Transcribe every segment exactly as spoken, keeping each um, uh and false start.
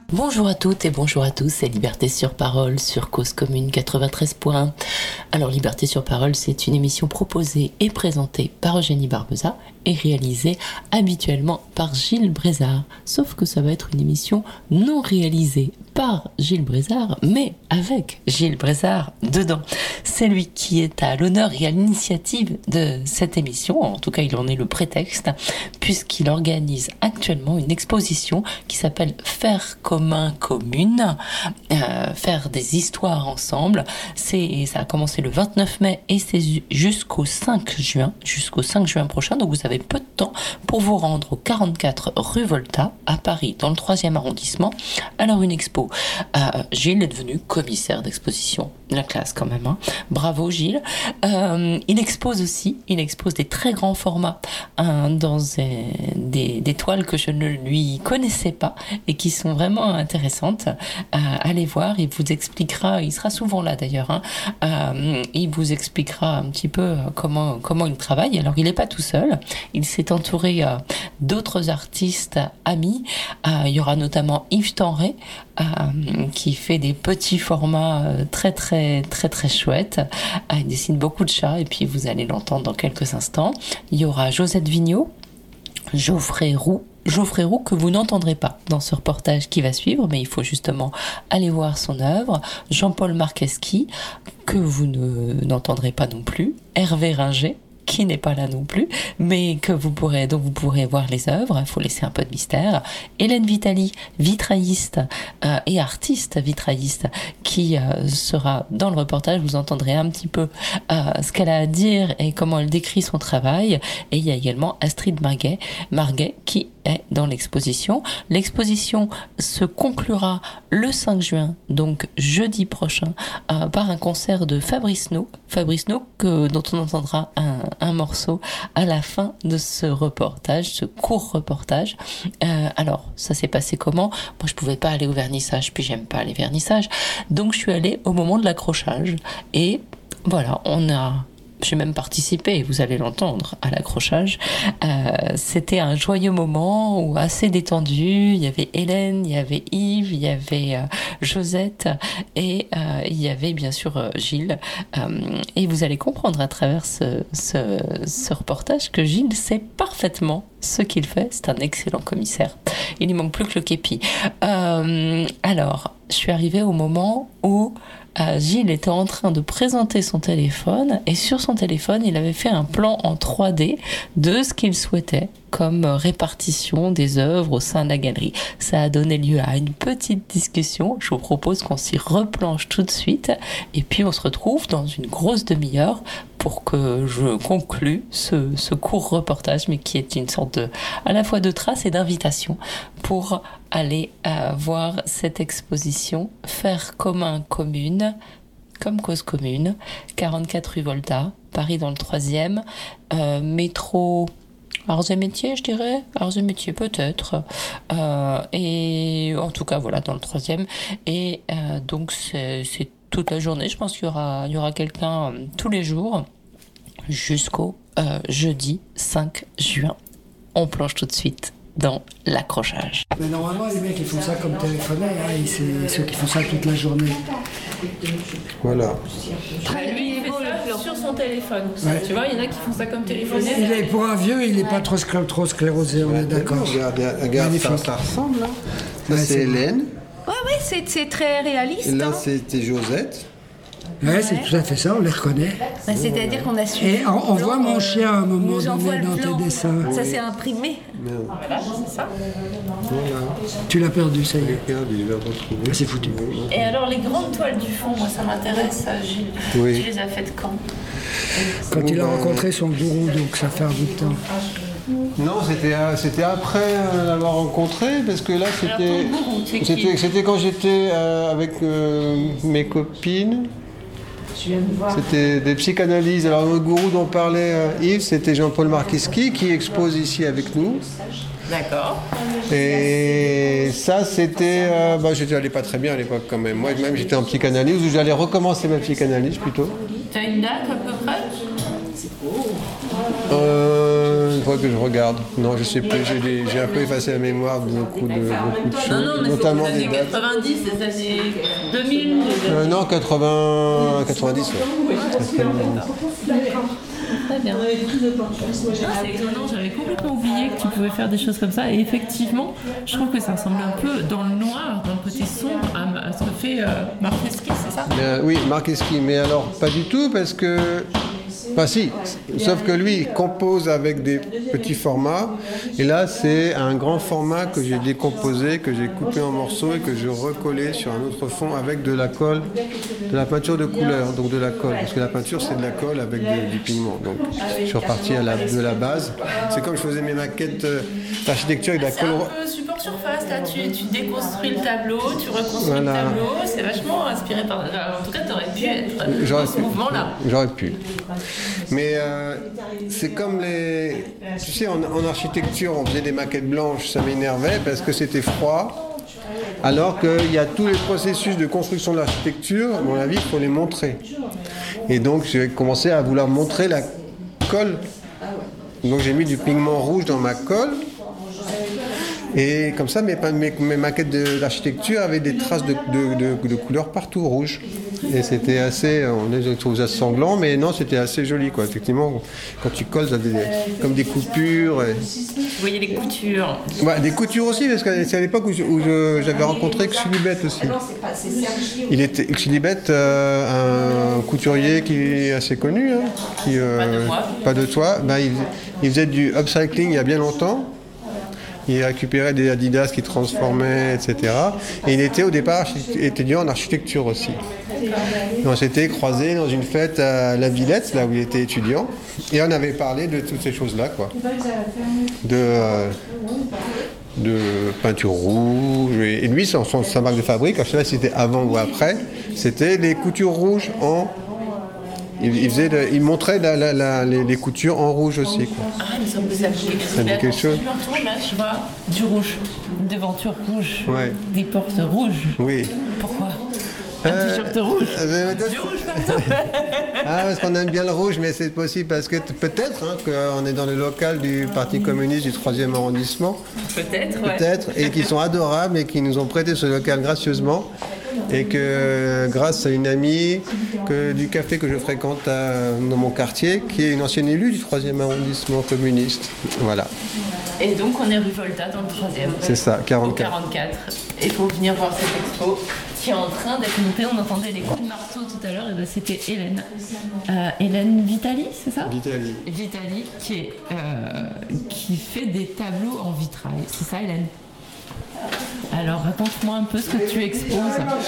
Bonjour à toutes et bonjour à tous, c'est Liberté sur Parole sur Cause Commune quatre-vingt-treize point un. Alors Liberté sur Parole, c'est une émission proposée et présentée par Eugénie Barbeza et réalisée habituellement par Gilles Brézard. Sauf que ça va être une émission non réalisée par Gilles Brézard, mais avec Gilles Brézard dedans. C'est lui qui est à l'honneur et à l'initiative de cette émission, en tout cas il en est le prétexte, puisqu'il organise actuellement une exposition qui s'appelle Faire commun commune, euh, faire des histoires ensemble. C'est, ça a commencé le vingt-neuf mai et c'est jusqu'au cinq juin, jusqu'au cinq juin prochain, donc vous avez peu de temps pour vous rendre au quarante-quatre rue Volta à Paris, dans le troisième arrondissement. Alors une expo, euh, Gilles est devenu commissaire d'exposition, la classe quand même, hein. Bravo Gilles. Euh, il expose aussi, il expose des très grands formats hein, dans des, des, des toiles que je ne lui connaissais pas et qui sont vraiment intéressantes. Euh, allez voir, il vous expliquera, il sera souvent là d'ailleurs, hein, euh, il vous expliquera un petit peu comment, comment il travaille. Alors il n'est pas tout seul, il s'est entouré euh, d'autres artistes amis. Euh, il y aura notamment Yves Tenray euh, qui fait des petits formats euh, très très très très chouettes. Euh, il dessine beaucoup de chats et puis vous allez l'entendre dans quelques instants. Il y aura Josette Vigneault, Geoffrey Roux, Geoffrey Roux que vous n'entendrez pas dans ce reportage qui va suivre, mais il faut justement aller voir son œuvre. Jean-Paul Marqueschi, que vous ne, n'entendrez pas non plus. Hervé Ringer, qui n'est pas là non plus, mais que vous pourrez, donc vous pourrez voir les œuvres, il faut laisser un peu de mystère. Hélène Vitali, vitrailliste euh, et artiste vitrailliste, qui euh, sera dans le reportage, vous entendrez un petit peu euh, ce qu'elle a à dire et comment elle décrit son travail. Et il y a également Astrid Marguet, Marguet qui est dans l'exposition. L'exposition se conclura le cinq juin, donc jeudi prochain, euh, par un concert de Fabrice No, Fabrice No que, dont on entendra un, un morceau à la fin de ce reportage, ce court reportage. Euh, alors, ça s'est passé comment ? Moi, je pouvais pas aller au vernissage, puis j'aime pas les vernissages, donc je suis allée au moment de l'accrochage. Et voilà, on a... J'ai même participé, vous allez l'entendre, à l'accrochage. Euh, c'était un joyeux moment où assez détendu. Il y avait Hélène, il y avait Yves, il y avait euh, Josette et euh, il y avait bien sûr euh, Gilles. Euh, et vous allez comprendre à travers ce, ce, ce reportage que Gilles sait parfaitement ce qu'il fait. C'est un excellent commissaire. Il n'y manque plus que le képi. Euh, alors, je suis arrivée au moment où Euh, Gilles était en train de présenter son téléphone et sur son téléphone, il avait fait un plan en trois D de ce qu'il souhaitait comme répartition des œuvres au sein de la galerie. Ça a donné lieu à une petite discussion. Je vous propose qu'on s'y replonge tout de suite et puis on se retrouve dans une grosse demi-heure pour que je conclue ce, ce court reportage, mais qui est une sorte de, à la fois de trace et d'invitation pour aller euh, voir cette exposition Faire commun commune, comme cause commune, quarante-quatre rue Volta, Paris dans le troisième, euh, métro Arts et Métiers, je dirais, Arts et Métiers peut-être, euh, et en tout cas voilà, dans le troisième, et euh, donc c'est, c'est toute la journée. Je pense qu'il y aura, il y aura quelqu'un euh, tous les jours jusqu'au euh, jeudi cinq juin. On plonge tout de suite dans l'accrochage. Mais normalement, les mecs, ils font ça comme téléphoner, hein, et c'est ceux qui font ça toute la journée. Voilà. Lui, il fait ça sur son téléphone. Ouais. Tu vois, il y en a qui font ça comme téléphoner. Il est, pour un vieux, il n'est pas trop, sclé- trop sclérosé, on est d'accord. Regarde, regarde ça, ça ressemble là. Ça Ouais, c'est c'est- Hélène. Ouais, ouais, c'est, c'est très réaliste. Et là hein. c'était Josette. Ouais, c'est tout à fait ça, on les reconnaît. Bah, c'est-à-dire qu'on a suivi. Et on, on le voit plan, mon euh, chien à un moment nous envoie donné le dans plan. tes dessins. Ça, c'est imprimé. Merde. Voilà, c'est ça. Voilà. Tu l'as perdu, ça y est. Regarde, il va retrouver. C'est foutu. Et alors, les grandes toiles du fond, moi, ça m'intéresse, ça, Gilles. Oui. Tu les as faites quand ? Quand il a Bon, ben, rencontré son gourou, donc ça fait un bout de temps. Non, c'était euh, c'était après euh, l'avoir rencontré, parce que là c'était Alors, ton gourou, c'est qui ? c'était c'était quand j'étais euh, avec euh, mes copines. Je viens de voir. C'était des psychanalyses. Alors le gourou dont parlait euh, Yves, c'était Jean-Paul Marqueschi qui expose ici avec nous. D'accord. Et ça, c'était... Euh, bah, j'étais allé pas très bien à l'époque quand même. Moi-même, j'étais en psychanalyse, où j'allais recommencer ma psychanalyse plutôt. Tu as une date à peu près ? Euh, il faudrait que je regarde. Non, je sais plus. J'ai, des- j'ai un peu effacé la mémoire de beaucoup de, beaucoup de choses, Non, non, mais notamment c'est les des années dates. quatre-vingt-dix, les années deux mille. les Euh, années- non, quatre-vingts, quatre-vingt-dix. Ouais. Très bien. Ah, c'est étonnant, j'avais complètement oublié que tu pouvais faire des choses comme ça. Et effectivement, je trouve que ça ressemble un peu dans le noir, dans le côté sombre, à, à ce que fait euh, Marc Esquisse, c'est ça? Mais, euh, oui, Marc Esquisse, mais alors pas du tout parce que. Enfin si, sauf que lui il compose avec des petits formats et là c'est un grand format que j'ai décomposé, que j'ai coupé en morceaux et que je recollais sur un autre fond avec de la colle, de la peinture de couleur, donc de la colle, parce que la peinture c'est de la colle avec du, du pigment. Donc je suis reparti à la, de la base. C'est comme je faisais mes maquettes euh, d'architecture avec de la C'est colle. un peu support surface, là, tu, tu déconstruis le tableau, tu reconstruis Voilà. le tableau, c'est vachement inspiré par... En tout cas, tu aurais pu être J'aurais dans ce pu. mouvement-là. J'aurais pu. Mais euh, c'est comme les... Tu sais, en, en architecture, on faisait des maquettes blanches, ça m'énervait parce que c'était froid. Alors qu'il y a tous les processus de construction de l'architecture, à mon avis, il faut les montrer. Et donc, j'ai commencé à vouloir montrer la colle. Donc, j'ai mis du pigment rouge dans ma colle. Et comme ça, mes, mes, mes maquettes de- d'architecture avaient des traces de, de, de, de couleurs partout rouge. Et c'était assez, on les trouve ça sanglant, mais non, c'était assez joli, quoi. Effectivement, quand tu colles, ça a des, comme des coupures. Et... Vous voyez les coutures. Ouais, des coutures aussi, parce que c'est à l'époque où, je- où je- j'avais rencontré Xulibet aussi. Il était Xulibet, euh, un couturier qui est assez connu, hein, qui, euh, Pas de moi. pas de toi. Ben, il, il faisait du upcycling il y a bien longtemps. Il récupérait des Adidas qui transformaient, et cetera. Et il était au départ archi- étudiant en architecture aussi. Et on s'était croisés dans une fête à La Villette, là où il était étudiant. Et on avait parlé de toutes ces choses-là, quoi. De, euh, de peinture rouge. Et, et lui, son, son- sa marque de fabrique, je ne sais pas si c'était avant ou après, c'était les coutures rouges en... Il, il faisait de- il montrait la- la- la- les, les coutures en rouge aussi, quoi. Ah, il me semble que ça me dit Ça dit quelque chose. Je me retourne là, je vois du rouge, une devanture rouge, Ouais. des portes rouges. Oui. Pourquoi Un Euh, t-shirt rouge. euh, Du rouge partout. Ah, parce qu'on aime bien le rouge, mais c'est possible parce que t- peut-être hein, qu'on est dans le local du Parti communiste du troisième arrondissement, Peut-être, ouais. peut-être, et qui sont adorables et qui nous ont prêté ce local gracieusement. Et que grâce à une amie que, du café que je fréquente à- dans mon quartier, qui est une ancienne élue du troisième arrondissement communiste. Voilà, Et donc on est rue Volta dans le troisième. c'est ça, Au quarante-quatre. quarante-quatre. Et il faut venir voir cette expo qui est en train d'être montée. On entendait les coups de marteau tout à l'heure. Et ben c'était Hélène. Euh, Hélène Vitali, c'est ça Vitali. Vitali qui, est, euh, qui fait des tableaux en vitrail. C'est ça, Hélène? Alors raconte-moi un peu ce que tu exposes.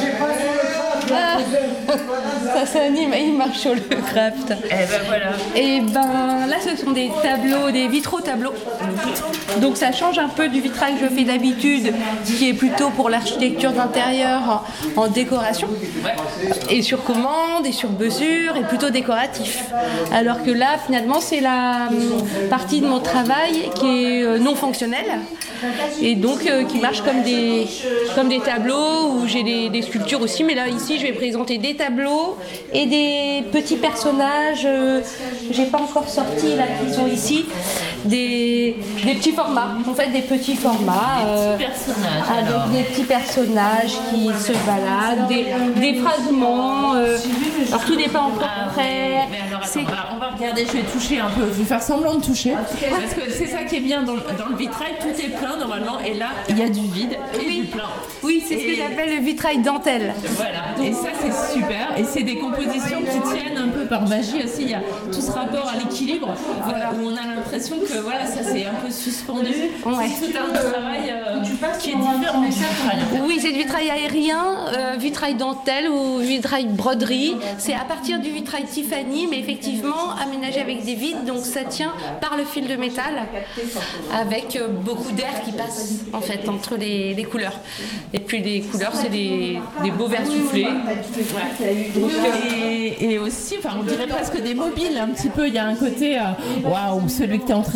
Ah, ça s'anime et il marche sur le craft. Eh ben voilà. Et ben là, ce sont des tableaux, des vitraux tableaux. Donc ça change un peu du vitrail que je fais d'habitude, qui est plutôt pour l'architecture d'intérieur en, en décoration. Et sur commande et sur mesure et plutôt décoratif. Alors que là, finalement, c'est la hum, partie de mon travail qui est euh, non fonctionnelle. Et donc euh, qui marche comme des, comme des tableaux où j'ai des, des sculptures aussi. Mais là, ici, je vais présenter des tableaux et des petits personnages. Euh, j'ai pas encore sorti là, qui sont ici. Des, des petits formats. En fait, des petits formats. euh, Des petits personnages, avec alors. des petits personnages qui se baladent, des, des fragments. euh, alors tout n'est pas encore Ah, prêt. mais alors, attends, C'est- on va, on va regarder, je vais toucher un peu, je vais faire semblant de toucher. Parce que c'est ça qui est bien dans le, dans le vitrail, tout est plein normalement, et là, il y a du vide et du plein. Oui, c'est ce que Et- j'appelle le vitrail dentelle. Voilà, et ça c'est super, et c'est des compositions qui tiennent un peu par magie aussi, il y a tout ce rapport à l'équilibre, voilà, où on a l'impression que voilà, ça c'est un peu suspendu, Ouais. c'est tout un travail euh, qui est différent du vitrail. Oui, c'est du vitrail aérien, euh, vitrail dentelle ou vitrail broderie. C'est à partir du vitrail Tiffany, mais effectivement aménagé avec des vides, donc ça tient par le fil de métal, avec euh, beaucoup d'air qui passe en fait entre les, les couleurs. Et puis les couleurs, c'est des, des beaux verres soufflés. Et, et aussi, enfin, on dirait presque des mobiles un petit peu. Il y a un côté, euh, waouh, celui que tu es en train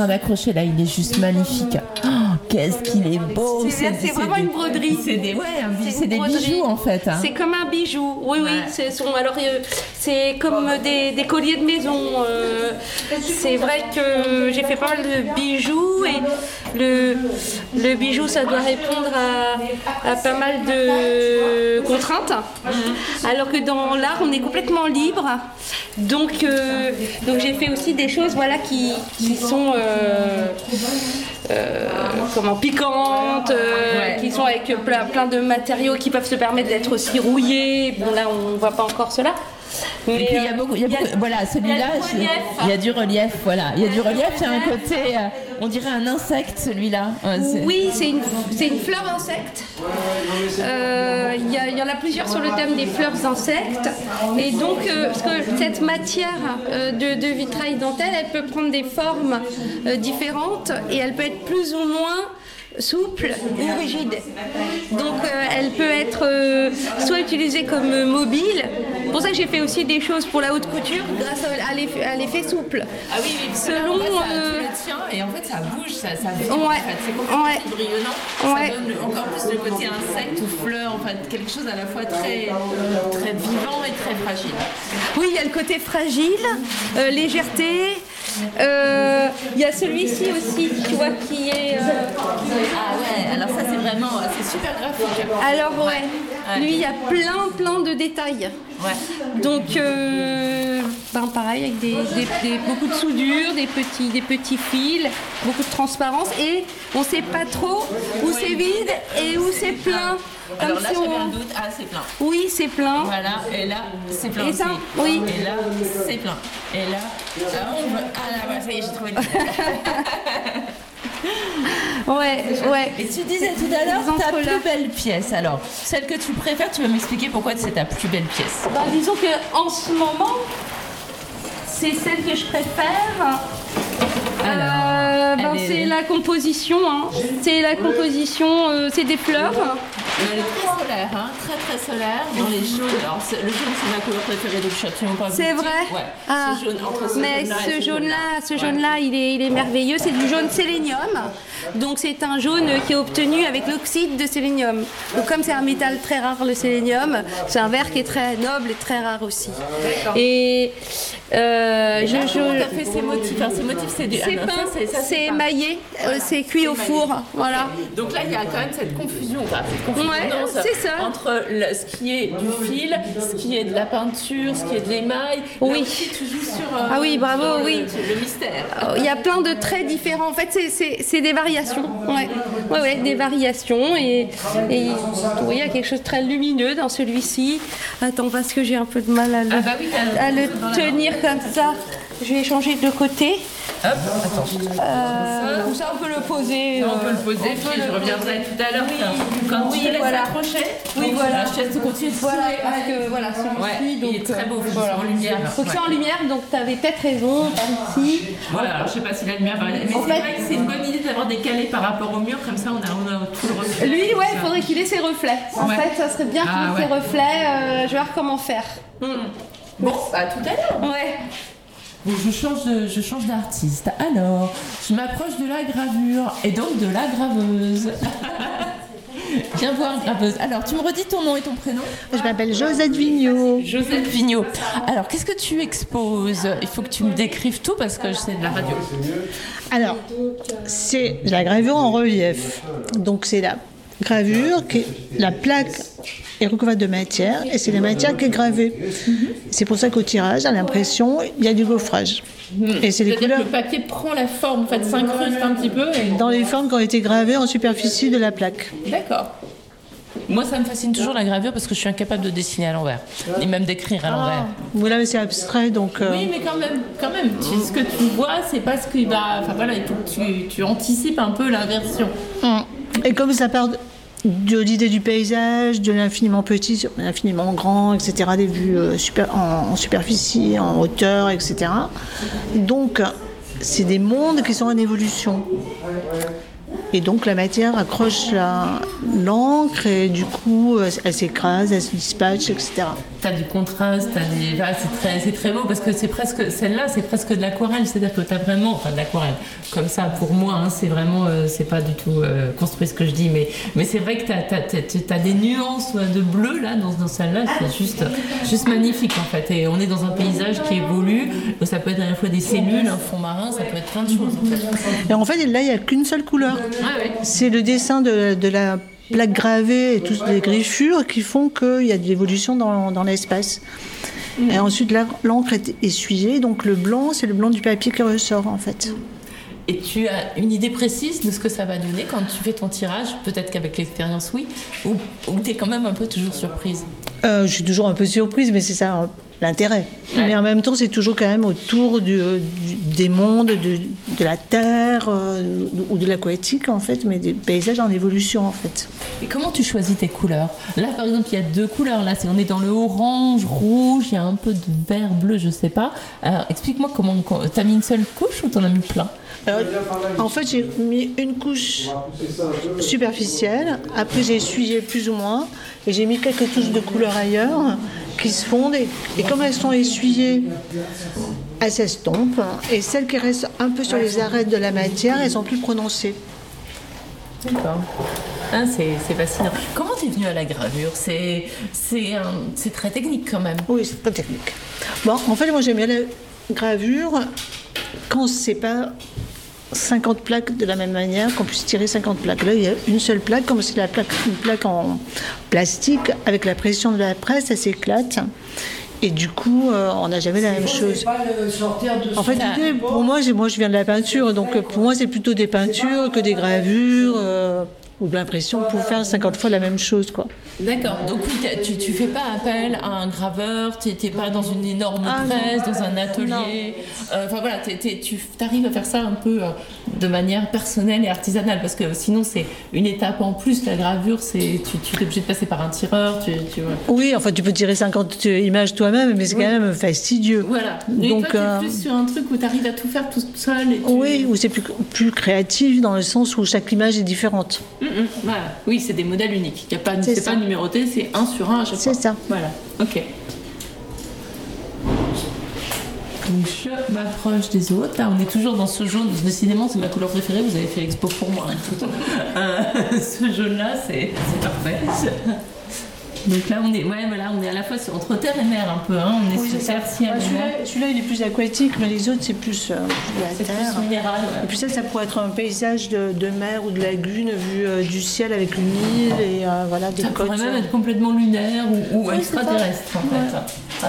train d'accrocher là, il est juste magnifique. Oh, qu'est-ce qu'il est beau. C'est, c'est, c'est vraiment des, une broderie. C'est des, ouais, un, c'est c'est des broderie. bijoux en fait. Hein. C'est comme un bijou. Oui, oui. Ouais. C'est, son, alors, euh, c'est comme des, des colliers de maison. Euh, c'est vrai que j'ai fait pas mal de bijoux et le, le bijou, ça doit répondre à, à pas mal de contraintes. Alors que dans l'art, on est complètement libre. Donc, euh, donc j'ai fait aussi des choses voilà, qui, qui sont euh, euh, comment, piquantes, euh, Ouais. qui sont avec plein, plein de matériaux qui peuvent se permettre d'être aussi rouillés. Bon là, on ne voit pas encore cela. Mais, Et puis il y a euh, beaucoup, il y a beaucoup- voilà, celui-là, il y a du je- relief. il y a du relief, voilà, il y a du relief, il y a un côté, euh, on dirait un insecte celui-là. Ouais, c'est- Oui, c'est une, c'est une fleur insecte. Euh, Il y, a- il y en a plusieurs sur le thème des fleurs insectes. Et donc, euh, parce que cette matière euh, de, de vitrail dentelle, elle peut prendre des formes euh, différentes et elle peut être plus ou moins souple ou rigide. Donc euh, elle peut être euh, soit utilisée comme euh, mobile. C'est pour ça que j'ai fait aussi des choses pour la haute couture grâce à, à l'effet, à l'effet souple. Ah oui, oui, parce que là, Selon, en fait, ça, euh, tu le tiens et en fait ça bouge, ça, ça vibre Ouais. en fait, c'est complètement Ouais. embryonnant, Ouais. ça donne le- encore plus le côté insecte ou fleur, en fait, quelque chose à la fois très, très vivant et très fragile. Oui, il y a le côté fragile, euh, légèreté. Euh, Il y a celui-ci aussi, tu vois, qui est. euh, Ah ouais, alors ça c'est vraiment, c'est super graphique. Alors ouais, Ouais. lui il y a plein plein de détails. Ouais. Donc euh, ben pareil avec des, des- des- beaucoup de soudure, des petits des petits fils, beaucoup de transparence et on sait pas trop où c'est vide et où c'est plein. Comme Alors là si j'avais on- un doute, ah c'est plein. Oui, c'est plein. Voilà, et là c'est plein Et aussi. ça, oui. Et là c'est plein. Et là, ah, on veut- ah là, bah, ça y est, j'ai trouvé le Ouais, ouais. Et tu disais tout à l'heure Les ta entrelacs. plus belle pièce. Alors, celle que tu préfères, tu vas m'expliquer pourquoi c'est ta plus belle pièce. Ben, disons que en ce moment, c'est celle que je préfère. Euh, ben, elle est- c'est la composition, hein. C'est la composition, euh, c'est des fleurs. Elle est très solaire, hein, très très solaire. Dans les jaunes, alors c'est- le jaune c'est ma couleur préférée, donc je suis absolument pas C'est boutique. vrai. Ouais. Ah. Ce jaune, entre ce Mais jaune-là et ce jaune-là, ce Ouais. jaune-là, il est, il est merveilleux. C'est du jaune sélénium. Donc c'est un jaune qui est obtenu avec l'oxyde de sélénium. Donc comme c'est un métal très rare, le sélénium, c'est un verre qui est très noble et très rare aussi. Et euh, je, Là, comment je- t'as fait ces motifs? Enfin, ces motifs, c'est du. c'est ah non, peint, ça, c'est ça, c'est peint. émaillé, euh, c'est cuit au four, voilà. Donc là, il y a quand même cette confusion, enfin, cette confondance Ouais, c'est ça. entre le- ce qui est du fil, ce qui est de la peinture, ce qui est de l'émail. Là Oui. aussi, tu joues sur euh, Ah oui, bravo, sur le- oui. le mystère. Il y a plein de traits différents. En fait, c'est- c'est c'est des variations. Ouais. Ouais, ouais, des variations. Et, et vous voyez, il y a quelque chose de très lumineux dans celui-ci. Attends, parce que j'ai un peu de mal à le, Ah bah oui, t'as- à le tenir comme ça. Je vais changer de côté. Hop, attends. Euh, comme ça, on peut le poser. On peut euh, le poser, on peut puis le je reviendrai tout à l'heure. Oui. Quand Oui, tu laisses voilà. accrocher, Oui, donc, voilà. je te laisse continuer de Voilà, soulever. parce que voilà, celui-ci. Ouais, donc, il est très euh, beau, voilà. en lumière. Donc, c'est Ouais. en lumière, donc tu avais peut-être raison par ici. Voilà, alors je sais pas si la lumière va. Mais c'est En fait- vrai que c'est une bonne idée d'avoir décalé par rapport au mur, comme ça on a, on a tout le reflet. Lui, ouais, il faudrait qu'il ait ses reflets. En Ouais. fait, ça serait bien qu'il Ah, ait ses ouais. reflets. euh, je vais voir comment faire. Bon, bah tout à l'heure. Ouais. Bon, je change, de, je change d'artiste. Alors, je m'approche de la gravure et donc de la graveuse. Viens voir, graveuse. Alors, tu me redis ton nom et ton prénom? Je m'appelle Josette Vigneault. Josette Vigneault. Alors, qu'est-ce que tu exposes? Il faut que tu me décrives tout parce que c'est de la radio. Alors, c'est de la gravure en relief. Donc, c'est la gravure, qui est, la plaque est recouverte de matière et c'est la matière qui est gravée. C'est pour ça qu'au tirage, à l'impression, il y a du gaufrage. Et c'est les C'est-à-dire couleurs que le papier prend la forme, en fait, s'incruste un petit peu. Et... dans les formes qui ont été gravées en superficie de la plaque. D'accord. Moi, ça me fascine toujours la gravure parce que je suis incapable de dessiner à l'envers, et même d'écrire à l'envers. Voilà, mais c'est abstrait, donc... euh, Oui, mais quand même, quand même, tu- ce que tu vois, c'est pas ce qui va. Enfin voilà, il faut que tu, tu anticipes un peu l'inversion. Et comme ça part de l'idée du paysage, de l'infiniment petit sur l'infiniment grand, et cetera, des vues euh, super, en, en superficie, en hauteur, et cetera. Donc, c'est des mondes qui sont en évolution. Et donc, la matière accroche la- l'encre et du coup, euh, elle s'écrase, elle se dispatche, et cetera. t'as du contraste, t'as des, voilà, c'est très, c'est très beau parce que c'est presque, celle-là, c'est presque de l'aquarelle, c'est-à-dire que t'as vraiment, enfin de l'aquarelle, comme ça pour moi, hein, c'est vraiment, euh, c'est pas du tout euh, construit ce que je dis, mais, mais c'est vrai que t'as, t'as, t'as, t'as des nuances de bleu là dans, dans celle-là, c'est juste, juste magnifique en fait. Et on est dans un paysage qui évolue, donc ça peut être à la fois des cellules, un fond marin, ça peut être plein de choses en fait. Et en fait, là, il n'y a qu'une seule couleur. Ah ouais. C'est le dessin de, de la plaque gravée et toutes les griffures qui font qu'il y a de l'évolution dans, dans l'espace. Mmh. Et ensuite, là, l'encre est essuyée, donc le blanc, c'est le blanc du papier qui ressort en fait. Et tu as une idée précise de ce que ça va donner quand tu fais ton tirage? Peut-être qu'avec l'expérience, oui, ou, ou tu es quand même un peu toujours surprise? euh, Je suis toujours un peu surprise, mais c'est ça l'intérêt. Ouais. Mais en même temps, c'est toujours quand même autour du, du, des mondes, de, de la Terre euh, ou de l'aquatique, en fait, mais des paysages en évolution, en fait. Et comment tu choisis tes couleurs? Là, par exemple, il y a deux couleurs. Là, c'est, on est dans le orange, rouge, il y a un peu de vert, bleu, je sais pas. Alors, explique-moi comment... T'as mis une seule couche ou t'en as mis plein? Alors, en fait, j'ai mis une couche superficielle. Après, j'ai essuyé plus ou moins. Et j'ai mis quelques touches de couleur ailleurs qui se fondent. Et, et comme elles sont essuyées, elles s'estompent. Et celles qui restent un peu sur les arêtes de la matière, elles sont plus prononcées. D'accord. Ah, c'est, c'est fascinant. Comment tu es venue à la gravure? C'est, c'est, un, c'est très technique quand même. Oui, c'est très technique. Bon, en fait, moi, j'aime bien la gravure quand c'est pas cinquante plaques de la même manière, qu'on puisse tirer cinquante plaques. Là, il y a une seule plaque, comme c'est la plaque, une plaque en plastique, avec la pression de la presse, ça s'éclate. Et du coup, euh, on n'a jamais la même chose. En fait, pour moi, moi, je viens de la peinture, donc pour moi, c'est plutôt des peintures que des gravures. Euh, ou de l'impression pour faire cinquante fois la même chose, quoi. D'accord, donc oui, tu, tu fais pas appel à un graveur, tu n'es pas dans une énorme ah, presse, dans un atelier, euh, enfin voilà, t'es, t'es, tu arrives à faire ça un peu euh, de manière personnelle et artisanale, parce que sinon c'est une étape en plus, la gravure, c'est, tu, tu es obligé de passer par un tireur, tu, tu vois. Oui, enfin tu peux tirer cinquante images toi-même, mais c'est oui. quand même fastidieux. Voilà, et donc toi, euh... tu es plus sur un truc où tu arrives à tout faire tout seul. Et tu... Oui, où c'est plus, plus créatif, dans le sens où chaque image est différente. Mmh, mmh, voilà. Oui, c'est des modèles uniques, il y a pas, c'est, c'est pas numéroté, c'est un sur un à chaque c'est fois. C'est ça. Voilà, ok. Donc je m'approche des autres. Là, on est toujours dans ce jaune. Décidément, c'est ma couleur préférée. Vous avez fait l'expo pour moi. euh, ce jaune-là, c'est, c'est parfait. Donc là, on est, ouais, voilà, on est à la fois entre terre et mer un peu. Hein. On est oui, sur terre, ciel ouais, et celui-là, mer. Celui-là, il est plus aquatique, mais les autres, c'est plus euh, de la c'est terre. Plus minéral. Ouais. Et puis ça, ça pourrait être un paysage de, de mer ou de lagune vu euh, du ciel avec une île et euh, voilà des ça côtes. Ça pourrait même être complètement lunaire ou, ou oui, extraterrestre en fait. Ouais.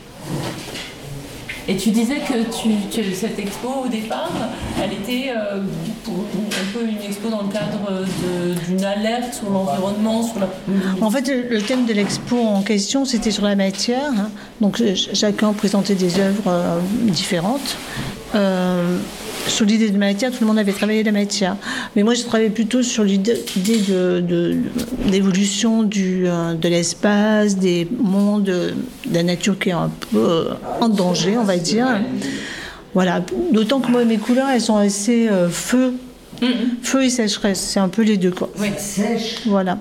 Et tu disais que tu, tu, cette expo, au départ, elle était euh, pour, un peu une expo dans le cadre de, d'une alerte sur l'environnement, sur la... En fait, le thème de l'expo en question, c'était sur la matière. Hein. Donc, chacun présentait des œuvres euh, différentes. Euh, sur l'idée de matière, tout le monde avait travaillé la matière. Mais moi, je travaillais plutôt sur l'idée de, de, de, d'évolution du, euh, de l'espace, des mondes, de la nature qui est un peu euh, en danger, on va dire. Voilà. D'autant que moi, mes couleurs, elles sont assez euh, feu. Mm-hmm. Feu et sécheresse, c'est un peu les deux, quoi. Oui, sèche. Voilà.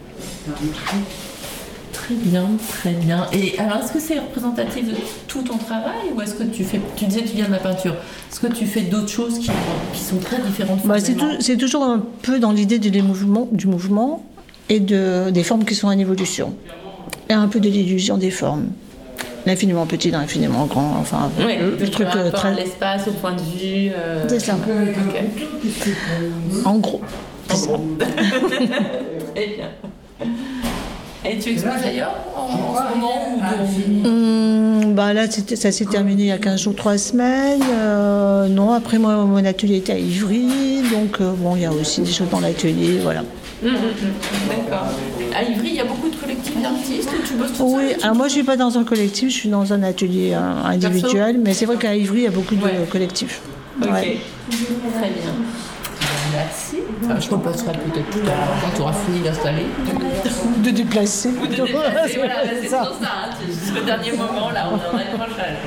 Très bien, très bien. Et alors, est-ce que c'est représentatif de tout ton travail ou est-ce que tu fais, tu disais que tu viens de la peinture, est-ce que tu fais d'autres choses qui, qui sont très différentes? Bah, c'est, tout, c'est toujours un peu dans l'idée du mouvement, du mouvement et de, des formes qui sont en évolution. Et un peu de l'illusion des formes. L'infiniment petit dans l'infiniment grand, enfin, oui, le, le truc euh, très... l'espace, au point de vue... Euh... C'est ça. Okay. En gros. En gros. Très bien. Et tu exposes ailleurs en, en ce moment ou hum, bah là, ça s'est terminé il y a quinze jours, trois semaines. Euh, non, après, moi, mon atelier était à Ivry. Donc, euh, bon, il y a aussi des choses dans l'atelier, voilà. Mmh, mmh, d'accord. À Ivry, il y a beaucoup de collectifs d'artistes ou tu bosses toute Oui, seule, alors moi, je ne suis pas dans un collectif, je suis dans un atelier euh, individuel. Perso? Mais c'est vrai qu'à Ivry, il y a beaucoup de ouais. collectifs. Ok, ouais. Très bien. Merci. Enfin, je repasserai peut-être plus tard quand tu auras fini d'installer. De déplacer. Ou de déplacer, voilà, c'est, c'est ça. Pour ça. Hein. Jusqu'au dernier moment, là, on est en accrochage.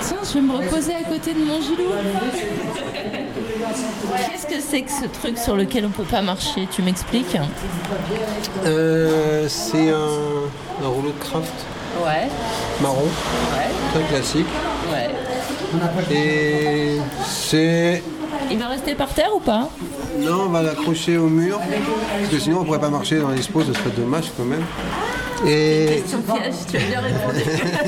Tiens, je vais me reposer à côté de mon Gilou. Qu'est-ce que c'est que ce truc sur lequel on peut pas marcher? Tu m'expliques? euh, C'est un, un rouleau de craft Ouais. marron, Ouais. très classique. Ouais. Et c'est... Il va rester par terre ou pas? Non, on va l'accrocher au mur, parce que sinon on pourrait pas marcher dans l'expo, ce serait dommage quand même. Et... Question piège, tu as bien répondu.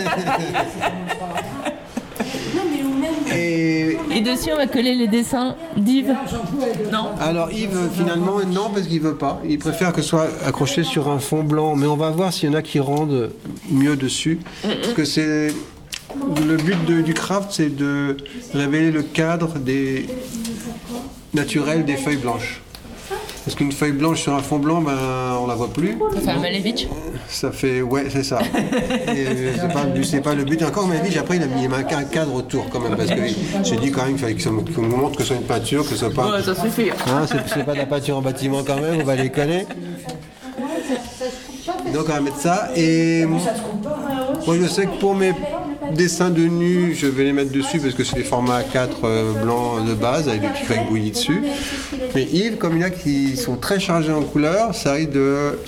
Et... Et dessus, on va coller les dessins d'Yves. Non. Alors Yves, finalement, non, parce qu'il veut pas. Il préfère que ce soit accroché sur un fond blanc. Mais on va voir s'il y en a qui rendent mieux dessus. Parce que c'est... Le but de- du craft, c'est de révéler le cadre des... naturel des feuilles blanches. Parce qu'une feuille blanche sur un fond blanc, ben, on la voit plus. Ça fait un Malevich. Ça fait, ouais, c'est ça. Et euh, c'est pas, le but- c'est pas le but. Encore, mais après, il a mis un cadre autour quand même, parce que j'ai dit quand même qu'il fallait que ça me- qu'on nous montre que ce soit une peinture, que ce soit pas. Ouais, ça suffit. Hein, c'est, c'est pas de la peinture en bâtiment quand même, on va les connaître. Donc on va mettre ça. Et moi, je sais que pour mes dessins de nu, je vais les mettre dessus parce que c'est des formats A quatre euh, blancs de base avec des petits feuilles bouillies dessus. Mais Yves, comme il y en a qui sont très chargés en couleurs, ça risque de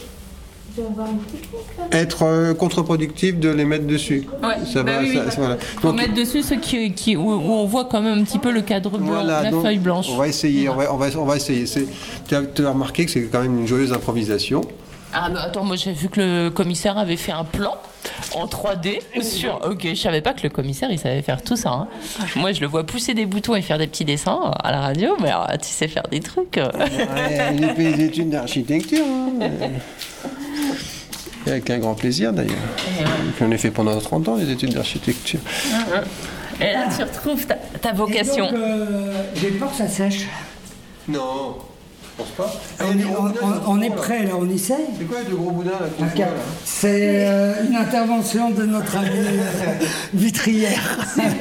être euh, contre-productif de les mettre dessus. Ouais, Ça bah va, oui, ça- oui. voilà. Faut Donc, mettre dessus ceux qui, qui, où, où on voit quand même un petit peu le cadre blanc, voilà, la donc, feuille blanche. On va essayer, on va, on va, on va essayer. C'est, tu as, tu as remarqué que c'est quand même une joyeuse improvisation. Ah bah attends, moi j'ai vu que le commissaire avait fait un plan en trois D sur... Ok, je savais pas que le commissaire il savait faire tout ça. Hein. Moi je le vois pousser des boutons et faire des petits dessins à la radio, mais alors, tu sais faire des trucs. euh. Ouais, il a fait des études d'architecture. Hein. Et avec un grand plaisir d'ailleurs. J'en ai fait pendant trente ans les études d'architecture. Et là tu retrouves ta, ta vocation. Et donc, euh, j'ai peur que ça sèche. Non, je pense pas. On est, on- on- on est prêt là, on essaye. C'est quoi le gros boudin là qu'on Ok. voit, là C'est euh, une intervention de notre ami euh, Vitrière.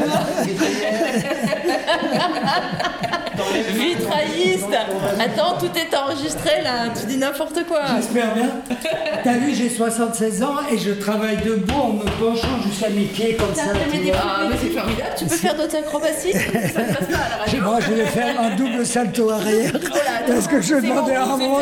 Vitrailliste. Attends, tout est enregistré là, tu dis n'importe quoi. J'espère bien. T'as vu, j'ai soixante-seize ans et je travaille debout en me penchant jusqu'à mes pieds comme ça. tu vois. Ah mais c'est formidable, tu peux faire d'autres acrobaties. Ça se passe pas à la radio. Moi, je vais faire un double salto arrière. Parce que je demandais à un moment.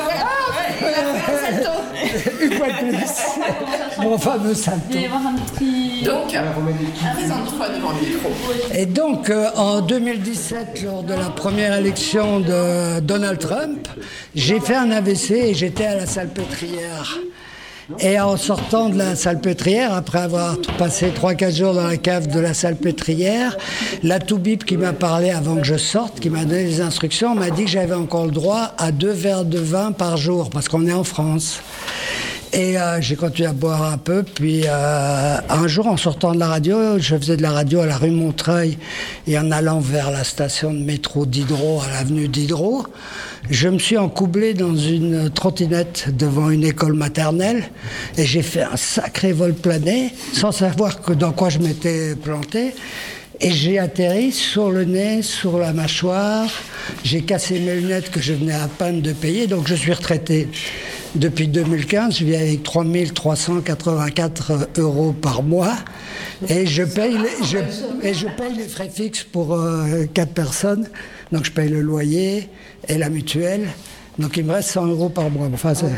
Une fois de plus. Mon fameux salto. Donc, présente-toi devant le micro. Et donc, euh, en deux mille dix-sept, lors de la première élection de Donald Trump, j'ai fait un A V C et j'étais à la salpêtrière. Et en sortant de la salpêtrière, après avoir passé trois quatre jours dans la cave de la salpêtrière, la toubib qui m'a parlé avant que je sorte, qui m'a donné des instructions, m'a dit que j'avais encore le droit à deux verres de vin par jour, parce qu'on est en France. Et euh, j'ai continué à boire un peu, puis euh, un jour en sortant de la radio, je faisais de la radio à la rue Montreuil, et en allant vers la station de métro d'Hydro, à l'avenue d'Hydro, je me suis encoublé dans une trottinette devant une école maternelle, et j'ai fait un sacré vol plané, sans savoir que dans quoi je m'étais planté. Et j'ai atterri sur le nez, sur la mâchoire. J'ai cassé mes lunettes que je venais à peine de payer, donc je suis retraité. Depuis deux mille quinze, je vis avec trois mille trois cent quatre-vingt-quatre euros par mois et je paye les, je, et je paye les frais fixes pour euh, quatre personnes. Donc je paye le loyer et la mutuelle. Donc il me reste cent euros par mois. Enfin, c'est...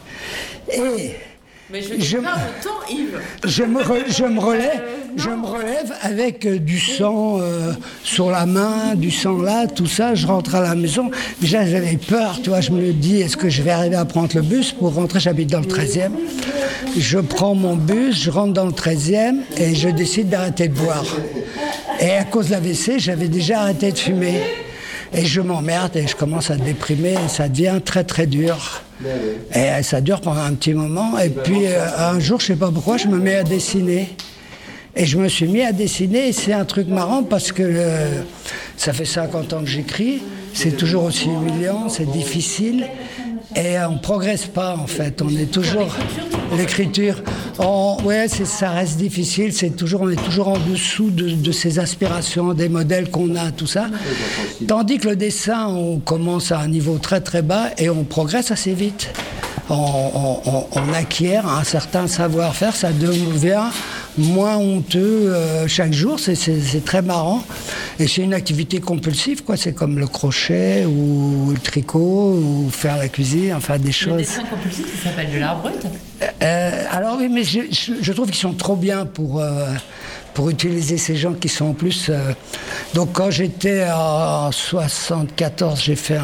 Et Mais je Je- n'ai pas autant, Yves. je me, re- je me relève, je me relève avec euh, du sang euh, sur la main, du sang là, tout ça. Je rentre à la maison. Déjà, j'avais peur, tu vois. Je me dis, est-ce que je vais arriver à prendre le bus pour rentrer? J'habite dans le treizième. Je prends mon bus, je rentre dans le treizième et je décide d'arrêter de boire. Et à cause de l'A V C, j'avais déjà arrêté de fumer. Et je m'emmerde et je commence à déprimer et ça devient très très dur. Et ça dure pendant un petit moment. Et puis euh, un jour, je sais pas pourquoi, je me mets à dessiner. Et je me suis mis à dessiner et c'est un truc marrant parce que euh, ça fait cinquante ans que j'écris. C'est toujours aussi humiliant, c'est difficile. Et on ne progresse pas en fait, on est toujours... L'écriture, on- ouais, c'est, ça reste difficile, c'est toujours, on est toujours en dessous de, de ces aspirations, des modèles qu'on a, tout ça. Tandis que le dessin, on commence à un niveau très très bas et on progresse assez vite. On, on- on- on acquiert un certain savoir-faire, ça devient moins honteux euh, chaque jour. C'est, c'est, c'est très marrant. Et c'est une activité compulsive, quoi. C'est comme le crochet ou le tricot ou faire la cuisine, enfin des choses. Le dessin compulsif, ça s'appelle de l'art brut. Euh, alors oui, mais je, je, je trouve qu'ils sont trop bien pour, euh, pour utiliser ces gens qui sont en plus... Euh... Donc quand j'étais en soixante-quatorze, j'ai fait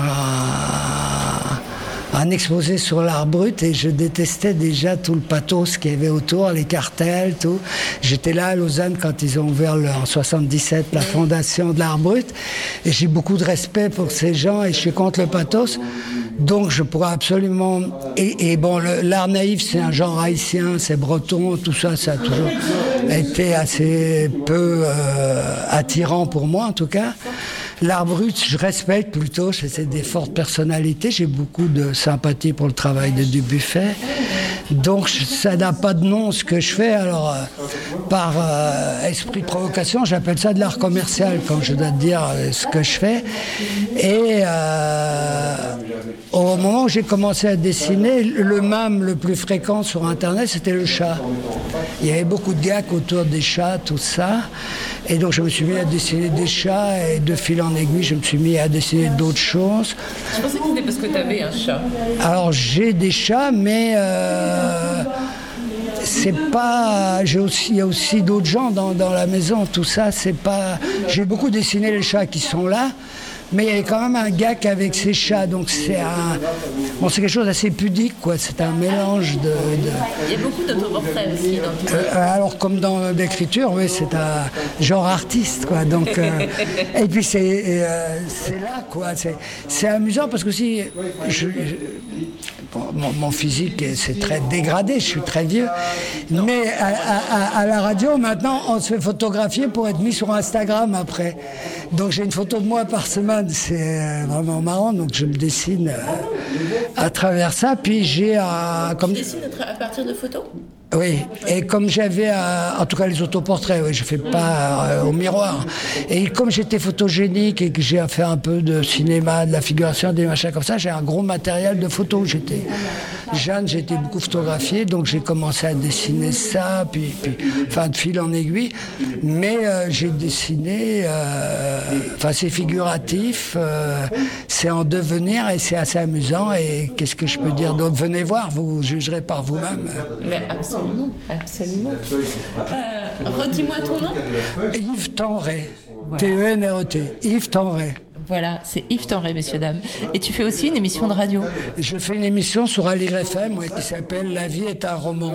un... un exposé sur l'art brut et je détestais déjà tout le pathos qu'il y avait autour, les cartels, tout. J'étais là à Lausanne quand ils ont ouvert le, en soixante-dix-sept la fondation de l'art brut et j'ai beaucoup de respect pour ces gens et je suis contre le pathos. Donc je pourrais absolument... Et, et bon, le, l'art naïf, c'est un genre haïtien, c'est breton, tout ça, ça a toujours été assez peu euh, attirant pour moi en tout cas. L'art brut, je respecte plutôt, c'est des fortes personnalités, j'ai beaucoup de sympathie pour le travail de Dubuffet. Donc ça n'a pas de nom ce que je fais, alors euh, par euh, esprit de provocation, j'appelle ça de l'art commercial quand je dois te dire euh, ce que je fais. Et euh, au moment où j'ai commencé à dessiner, le mème le plus fréquent sur Internet, c'était le chat. Il y avait beaucoup de gags autour des chats, tout ça. Et donc je me suis mis à dessiner des chats et de fil en aiguille, je me suis mis à dessiner d'autres choses. Je pensais que c'était parce que tu avais un chat. Alors j'ai des chats, mais euh, c'est pas. J'ai aussi, il y a aussi d'autres gens dans, dans la maison. Tout ça, c'est pas. J'ai beaucoup dessiné les chats qui sont là. Mais il y avait quand même un gag avec ces chats, donc c'est un, bon, c'est quelque chose d'assez pudique, quoi. C'est un mélange de. de... Il y a beaucoup d'autoportraits aussi dans tout ça. Euh, alors comme dans l'écriture, oui, c'est un genre artiste, quoi. Donc euh, et puis c'est euh, c'est là, quoi. C'est, c'est amusant parce que si je, je, bon, mon, mon physique c'est très dégradé, je suis très vieux, mais à, à, à la radio maintenant on se fait photographier pour être mis sur Instagram après. Donc j'ai une photo de moi par semaine. C'est vraiment marrant, donc je me dessine à travers ça. Puis j'ai un... Comme... Tu dessines à partir de photos ? Oui, et comme j'avais, un... en tout cas les autoportraits, oui, je ne fais pas euh, au miroir. Et comme j'étais photogénique et que j'ai fait un peu de cinéma, de la figuration, des machins comme ça, j'ai un gros matériel de photos. J'étais jeune, j'ai été beaucoup photographié, donc j'ai commencé à dessiner ça, puis, puis enfin de fil en aiguille. Mais euh, j'ai dessiné, euh, enfin c'est figuratif, euh, c'est en devenir et c'est assez amusant. Et qu'est-ce que je peux dire d'autre ? Venez voir, vous jugerez par vous-même. Mais absolument, absolument. Euh, redis-moi ton nom. Yves Tenray, T E N R E T, Yves Tenray. Voilà, c'est Yves Tenray, messieurs, dames. Et tu fais aussi une émission de radio. Je fais une émission sur Alire F M, ouais, qui s'appelle La vie est un roman.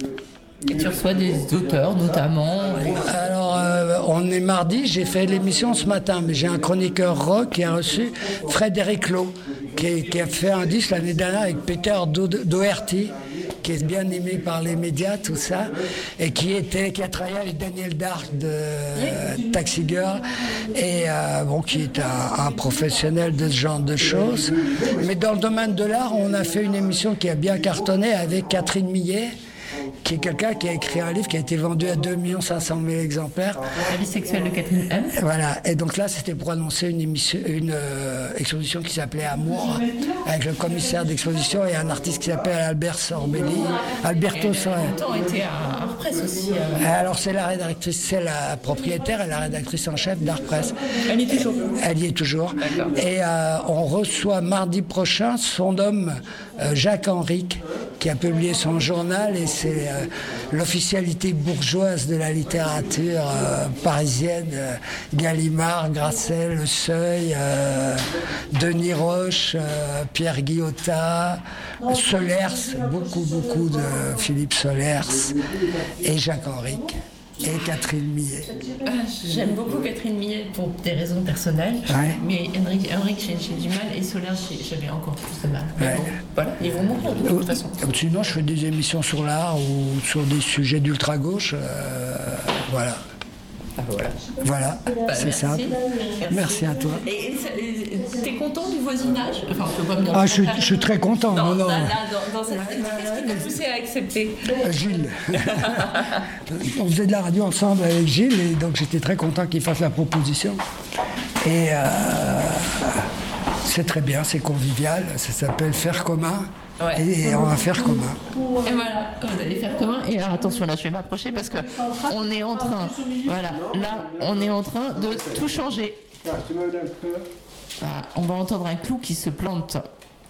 Et tu reçois des auteurs, notamment. Alors, euh, on est mardi, j'ai fait l'émission ce matin, mais j'ai un chroniqueur rock qui a reçu Frédéric Lowe, qui, qui a fait un disque l'année dernière avec Peter Do- Doherty, qui est bien aimé par les médias, tout ça, et qui était, qui a travaillé avec Daniel Dark de euh, Taxi Girl, et euh, bon, qui est un, un professionnel de ce genre de choses. Mais dans le domaine de l'art, on a fait une émission qui a bien cartonné avec Catherine Millet, qui est quelqu'un qui a écrit un livre qui a été vendu à deux millions cinq cent mille exemplaires. La vie sexuelle de Catherine M. Voilà, et donc là c'était pour annoncer une, émission, une euh, exposition qui s'appelait Amour, avec le commissaire d'exposition et un artiste qui s'appelle Albert Sorbelli, Alberto Sorbelli. Elle a longtemps été à Art Press aussi. Euh... Alors c'est la rédactrice, c'est la propriétaire et la rédactrice en chef d'Art Press. Elle y est toujours. Elle y est toujours. D'accord. Et euh, on reçoit mardi prochain son homme euh, Jacques Henrique, qui a publié son journal, et c'est euh, l'officialité bourgeoise de la littérature euh, parisienne, euh, Gallimard, Grasset, Le Seuil, euh, Denis Roche, euh, Pierre Guillotat, Solers, beaucoup, beaucoup de Philippe Solers, et Jacques Henrique. Et Catherine Millet. Ah, j'aime beaucoup Catherine Millet pour des raisons personnelles, ouais. Mais Henrik, Henrik j'ai, j'ai du mal, et Solaire, j'ai, j'avais encore plus de mal. Mais ouais. Bon, voilà, ils vont mourir de toute façon. Sinon, je fais des émissions sur l'art ou sur des sujets d'ultra-gauche. Euh, voilà. Ah, voilà. Voilà, bah, c'est merci. simple. Merci. merci à toi. Et, et, et t'es content du voisinage? Enfin, on peut pas me dire. Ah, je, je suis très content. Non, non, non. Là, là, dans, dans cette... Qu'est-ce qui t'a poussé à accepter? euh, Gilles. On faisait de la radio ensemble avec Gilles, et donc j'étais très content qu'il fasse la proposition. Et euh, c'est très bien, c'est convivial, ça s'appelle Faire commun. Ouais. Et on va faire commun. Et voilà, vous allez faire comment? Et alors attention, là je vais m'approcher parce que on est en train, voilà, là on est en train de tout changer. Voilà, on va entendre un clou qui se plante.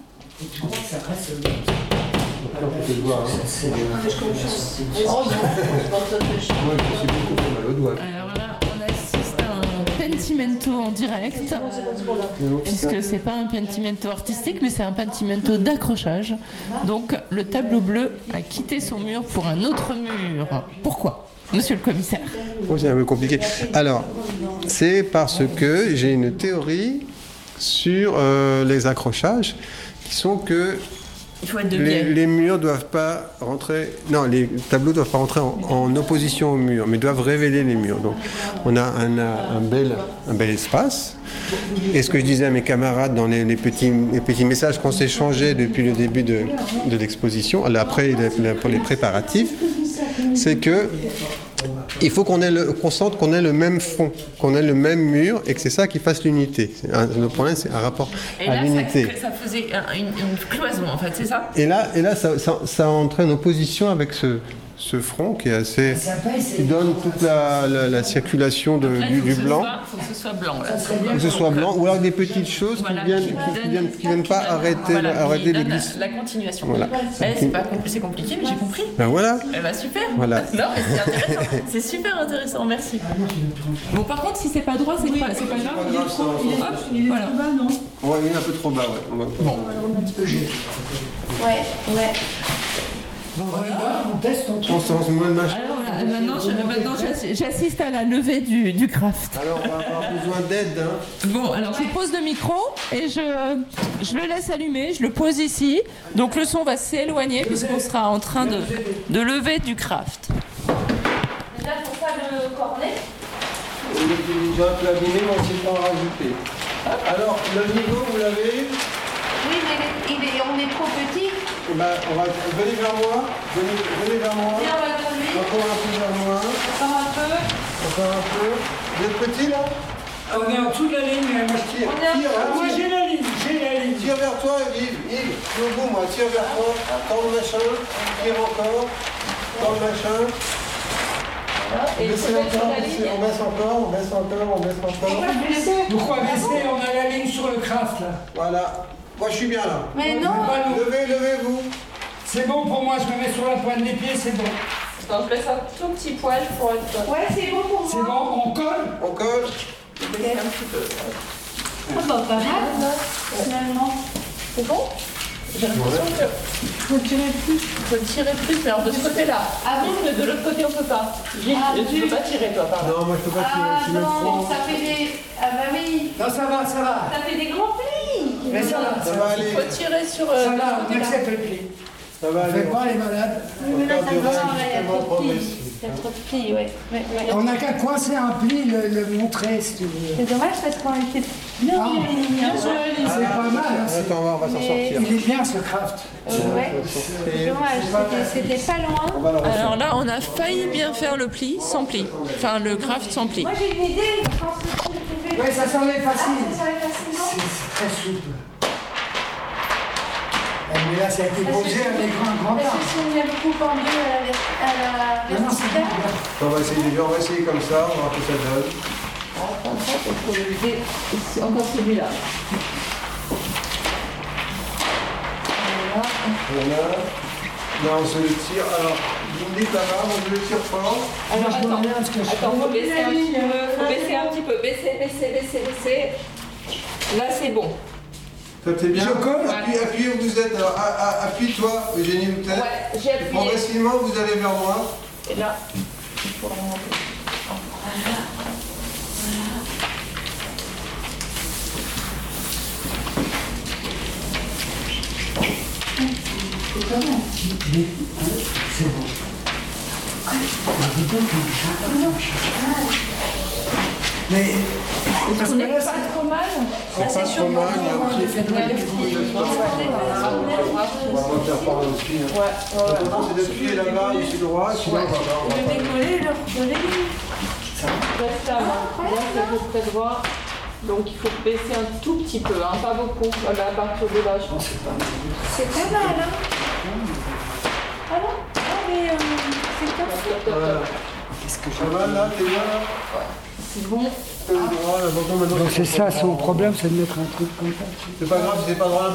Alors là, on assiste à un pentimento en direct, puisque c'est pas un pentimento artistique, mais c'est un pentimento d'accrochage. Donc le tableau bleu a quitté son mur pour un autre mur. Pourquoi, monsieur le commissaire? Oh, c'est un peu compliqué. Alors, c'est parce que j'ai une théorie sur euh, les accrochages qui sont que Il faut être de les, biais. les murs doivent pas rentrer. Non, les tableaux doivent pas rentrer en, en opposition au mur, mais doivent révéler les murs. Donc, on a un, un, bel, un bel espace. Et ce que je disais à mes camarades dans les, les, petits, les petits messages qu'on s'échangeait depuis le début de, de l'exposition, après pour les préparatifs, c'est que il faut qu'on ait le, qu'on sente qu'on ait le même fond, qu'on ait le même mur et que c'est ça qui fasse l'unité. C'est un, le problème, c'est un rapport Et à là, l'unité. ça, ça faisait une, une cloison, en fait, c'est ça? Et là, et là ça, ça, ça entrait en opposition avec ce, ce front qui est assez, qui donne toute la, la, la circulation de, Là, du, faut du que ce blanc. soit- faut que ce soit blanc, là. Que ce soit blanc, ou alors des petites choses Voilà, qui viennent, qui qui, qui donnent- viennent, qui viennent pas qui donnent- arrêter, voilà, le- arrêter qui les donnent glisses. la continuation. Voilà. Eh, c'est pas compli- c'est compliqué, mais j'ai compris. Ben voilà. Eh ben super. Voilà. Non, mais c'est intéressant. C'est super intéressant, merci. Bon, par contre, si c'est pas droit, c'est pas, c'est pas grave. Il est trop- il est- Hop, voilà. On va venir un peu trop bas, ouais. On va- Ouais, ouais. On teste, on On sent moins de machin. Alors là, maintenant, je- maintenant, j'assi- j'assiste à la levée du, du craft. Alors, on va avoir besoin d'aide. Hein. Bon, alors je pose le micro et je, je le laisse allumer, je le pose ici. Donc le son va s'éloigner puisqu'on sera en train de, de lever du craft. Là, pour pas le cornet. Il est déjà un peu abîmé, mais on ne sait pas en rajouter. Alors, le niveau, vous l'avez? Oui, mais il est, on est trop petit. Eh ben, on va, venez vers moi. Venez, venez vers moi. Viens, on va dans lui. Encore un peu vers moi. Encore un peu. Encore un peu. Vous êtes petit là? On est en dessous de la ligne, mais moi je tire. On est un Tire, peu. hein, Moi tire. j'ai la ligne, j'ai la ligne. Tire vers toi, Yves. Yves, je suis au bout, moi. Tire vers toi. Tends le machin. Tire encore. Tends le machin. Et Baissez encore. baissez, On baisse encore. On baisse encore. On baisse encore. Pourquoi baisser? On a la ligne sur le craft là. Voilà. Moi, je suis bien là. Mais non. Levez, levez-vous. C'est bon pour moi, je me mets sur la pointe des pieds, c'est bon. Donc je laisse un tout petit poil pour être... Ouais, c'est bon pour C'est moi. bon, on colle. On colle. Ah bah, pas mal, finalement. C'est bon? J'ai l'impression que... Faut tirer plus. faut tirer plus, mais alors de ce côté-là. Ah bon? Mais de l'autre côté, on peut pas. Gilles, Ah, tu zut. peux pas tirer, toi, pardon. Non, moi, je peux pas tirer. Ah Je suis le non, front. ça fait des... Ah bah oui. Non, ça va, ça va. Ça fait des grands plis. Mais ça va, Ça ça va va. aller. Il faut tirer sur... euh, Ça de va, ce on côté-là. accepte le pli. Ça va On aller. fait pas les malades. Oui, mais là, ça Faire du va, il y a réajustement trop de plis. progressif. Il y a trop de plis, ouais. ouais, ouais. On n'a qu'à coincer un pli, le, le montrer si tu veux. C'est dommage parce qu'on était bien Ah. mis, hein. C'est pas mal, hein, c'est- Attends, on va s'en Mais- sortir. il est bien ce craft. Euh, ouais. C'est dommage, c'était- c'était pas loin. On va le ressortir. Alors là, on a failli bien faire le pli sans pli. Enfin, le craft sans pli. Moi j'ai une idée, je pense que si vous pouvez... Ouais, ça s'enlève Ah, facile. ça s'enlève facilement. C'est c'est très souple. Eh, Mais là, ça a été posé avec un grand Parce art. que si on le coupe en deux à la, ver- à la Non, non, c'est bien. verticale, On va essayer, on va essayer comme ça, on va voir ce que ça donne. Encore celui-là. Voilà. Là, on se le tire. Alors, vous me dites là-bas, on se le tire fort. Alors, Je vois attends. bien ce que je fais. Attends, faut baisser un petit peu. Faut baisser un petit peu. Baisser, baisser, baisser, baisser. Là, c'est bon. Ça c'est bien. Je colle. Appuyez, appuyez où vous êtes. Alors, a- a- appuie-toi, Eugénie, où t'es. Ouais, j'ai Et appuyé. progressivement, vous allez vers moi. Et là, il faut remonter. C'est bon. Mais parce On que n'est là, pas c'est- trop mal. C'est pas trop mal, mais après, j'ai fait de la on va monter par là aussi. Hein. L'important, c'est d'appuyer là-bas, ici droit, sinon on va voir. on va pas. Décoller, leur donner. Reste là, là, c'est à peu près droit. Donc il faut baisser un tout petit peu, hein, pas beaucoup. Voilà, à partir de là, je pense. C'est pas mal, hein? Ah non? Ah mais euh, c'est top. Voilà. Qu'est-ce que ça va là, t'es bien là? C'est bon. T'as le droit, là, maintenant, maintenant, Donc c'est ça son problème, c'est de mettre un truc comme ça. C'est pas grave si c'est pas droit.